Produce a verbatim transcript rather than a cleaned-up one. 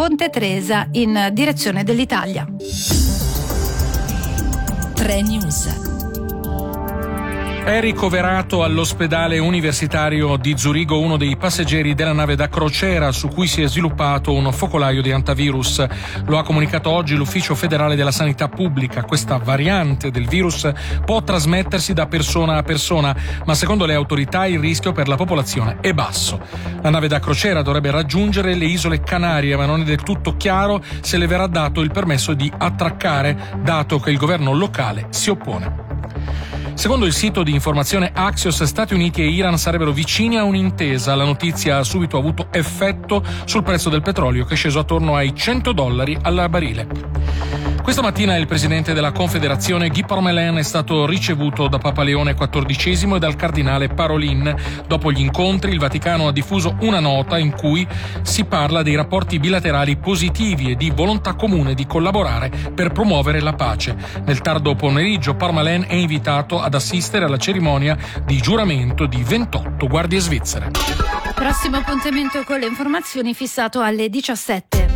Ponte Tresa in direzione dell'Italia. tre News. È ricoverato all'ospedale universitario di Zurigo uno dei passeggeri della nave da crociera su cui si è sviluppato un focolaio di antivirus. Lo ha comunicato oggi l'Ufficio federale della sanità pubblica. Questa variante del virus può trasmettersi da persona a persona, ma secondo le autorità il rischio per la popolazione è basso. La nave da crociera dovrebbe raggiungere le isole Canarie, ma non è del tutto chiaro se le verrà dato il permesso di attraccare, dato che il governo locale si oppone. Secondo il sito di informazione Axios, Stati Uniti e Iran sarebbero vicini a un'intesa. La notizia ha subito avuto effetto sul prezzo del petrolio, che è sceso attorno ai cento dollari al barile. Questa mattina il presidente della Confederazione Guy Parmelin è stato ricevuto da Papa Leone quattordicesimo e dal cardinale Parolin. Dopo gli incontri il Vaticano ha diffuso una nota in cui si parla dei rapporti bilaterali positivi e di volontà comune di collaborare per promuovere la pace. Nel tardo pomeriggio Parmelin è invitato ad assistere alla cerimonia di giuramento di ventotto guardie svizzere. Prossimo appuntamento con le informazioni fissato alle diciassette.